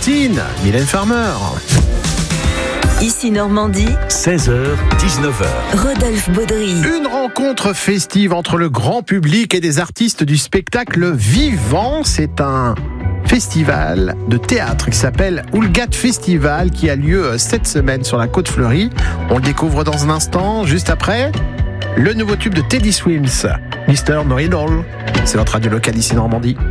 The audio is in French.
Martin, Mylène Farmer. Ici Normandie, 16h, 19h. Rodolphe Baudry. Une rencontre festive entre le grand public et des artistes du spectacle vivant. C'est un festival de théâtre qui s'appelle Oulgat Festival qui a lieu cette semaine sur la Côte Fleurie. On le découvre dans un instant, juste après le nouveau tube de Teddy Swims, Mr. Know-It-All. C'est votre radio locale ici Normandie.